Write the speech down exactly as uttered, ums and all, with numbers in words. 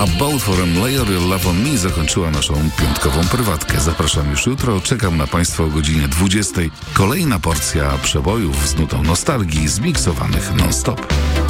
About for a Layer Your Love on Me zakończyła naszą piątkową prywatkę. Zapraszam już jutro, czekam na Państwa o godzinie dwudziestej. Kolejna porcja przebojów z nutą nostalgii, zmiksowanych non-stop.